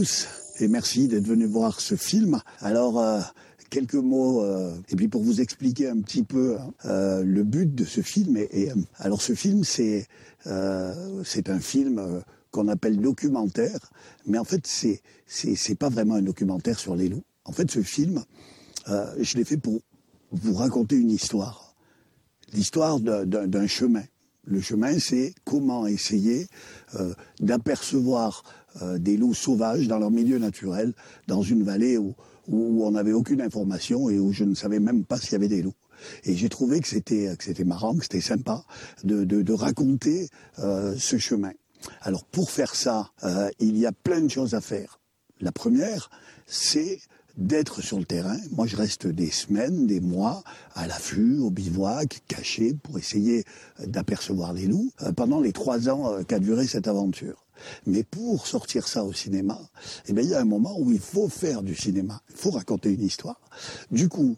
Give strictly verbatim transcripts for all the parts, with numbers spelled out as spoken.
Et merci d'être venu voir ce film. Alors, euh, quelques mots, euh, et puis pour vous expliquer un petit peu euh, le but de ce film. Et, et alors, ce film, c'est euh, c'est un film euh, qu'on appelle documentaire, mais en fait, c'est c'est c'est pas vraiment un documentaire sur les loups. En fait, ce film, euh, je l'ai fait pour vous raconter une histoire, l'histoire d'un, d'un, d'un chemin. Le chemin, c'est comment essayer euh, d'apercevoir euh, des loups sauvages dans leur milieu naturel, dans une vallée où, où on n'avait aucune information et où je ne savais même pas s'il y avait des loups. Et j'ai trouvé que c'était, que c'était marrant, que c'était sympa de, de, de raconter euh, ce chemin. Alors pour faire ça, euh, il y a plein de choses à faire. La première, c'est d'être sur le terrain. Moi, je reste des semaines, des mois, à l'affût, au bivouac, caché, pour essayer d'apercevoir les loups, euh, pendant les trois ans euh, qu'a duré cette aventure. Mais pour sortir ça au cinéma, eh bien, il y a un moment où il faut faire du cinéma. Il faut raconter une histoire. Du coup,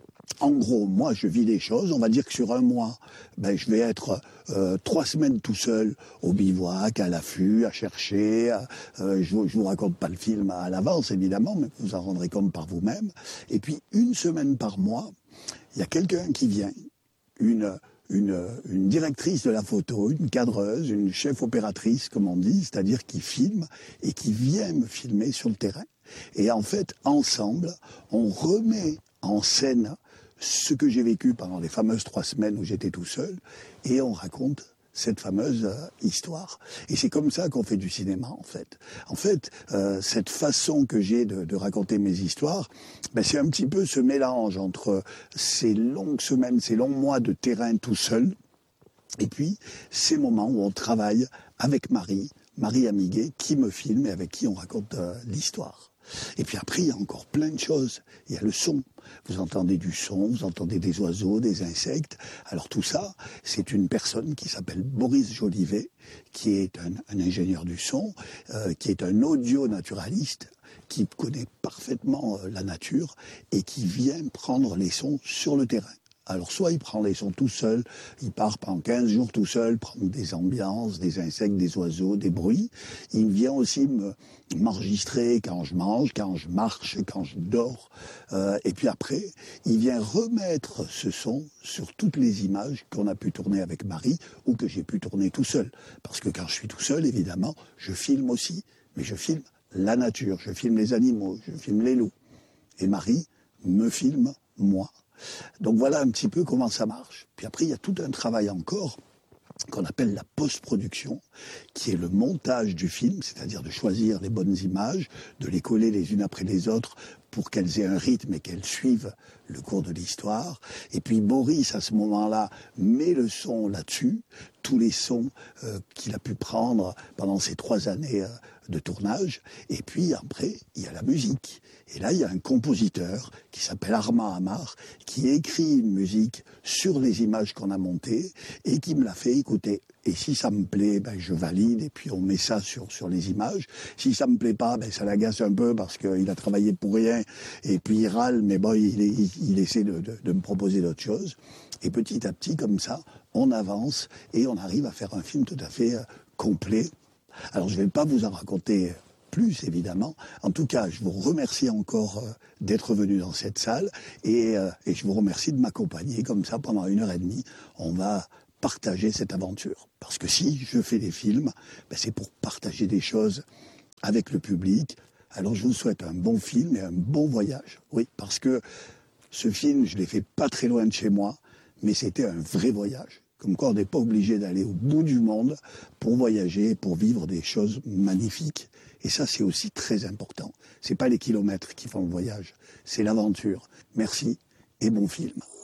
en gros, moi, je vis les choses. On va dire que sur un mois, ben, je vais être euh, trois semaines tout seul au bivouac, à l'affût, à chercher. Euh, je, je vous raconte pas le film à l'avance, évidemment, mais vous en rendrez compte par vous-même. Et puis, une semaine par mois, il y a quelqu'un qui vient, une, une, une directrice de la photo, une cadreuse, une chef opératrice, comme on dit, c'est-à-dire qui filme et qui vient me filmer sur le terrain. Et en fait, ensemble, on remet en scène ce que j'ai vécu pendant les fameuses trois semaines où j'étais tout seul, et on raconte cette fameuse euh, histoire. Et c'est comme ça qu'on fait du cinéma, en fait. En fait, euh, cette façon que j'ai de, de raconter mes histoires, ben, c'est un petit peu ce mélange entre ces longues semaines, ces longs mois de terrain tout seul, et puis ces moments où on travaille avec Marie, Marie Amiguet, qui me filme et avec qui on raconte euh, l'histoire. Et puis après, il y a encore plein de choses. Il y a le son. Vous entendez du son, vous entendez des oiseaux, des insectes. Alors tout ça, c'est une personne qui s'appelle Boris Jolivet, qui est un, un ingénieur du son, euh, qui est un audio-naturaliste, qui connaît parfaitement euh, la nature et qui vient prendre les sons sur le terrain. Alors soit il prend les sons tout seul, il part pendant quinze jours tout seul, prendre des ambiances, des insectes, des oiseaux, des bruits. Il vient aussi me, m'enregistrer quand je mange, quand je marche, quand je dors. Euh, et puis après, il vient remettre ce son sur toutes les images qu'on a pu tourner avec Marie ou que j'ai pu tourner tout seul. Parce que quand je suis tout seul, évidemment, je filme aussi. Mais je filme la nature, je filme les animaux, je filme les loups. Et Marie me filme moi. Donc voilà un petit peu comment ça marche. Puis après, il y a tout un travail encore qu'on appelle la post-production, qui est le montage du film, c'est-à-dire de choisir les bonnes images, de les coller les unes après les autres pour qu'elles aient un rythme et qu'elles suivent le cours de l'histoire. Et puis Boris, à ce moment-là, met le son là-dessus, tous les sons euh, qu'il a pu prendre pendant ces trois années euh, de tournage. Et puis après, il y a la musique. Et là, il y a un compositeur qui s'appelle Armand Amar, qui écrit une musique sur les images qu'on a montées et qui me l'a fait écouter. Et si ça me plaît, ben, je valide et puis on met ça sur, sur les images. Si ça me plaît pas, ben, ça l'agace un peu parce qu'il a travaillé pour rien et puis il râle, mais bon, il, il, il essaie de, de, de me proposer d'autres choses. Et petit à petit, comme ça, on avance et on arrive à faire un film tout à fait euh, complet. Alors je ne vais pas vous en raconter plus, évidemment. En tout cas, je vous remercie encore euh, d'être venu dans cette salle et, euh, et je vous remercie de m'accompagner comme ça pendant une heure et demie. On va partager cette aventure. Parce que si je fais des films, ben c'est pour partager des choses avec le public. Alors je vous souhaite un bon film et un bon voyage. Oui, parce que ce film, je l'ai fait pas très loin de chez moi, mais c'était un vrai voyage. Comme quoi, on n'est pas obligé d'aller au bout du monde pour voyager, pour vivre des choses magnifiques. Et ça, c'est aussi très important. C'est pas les kilomètres qui font le voyage, c'est l'aventure. Merci et bon film.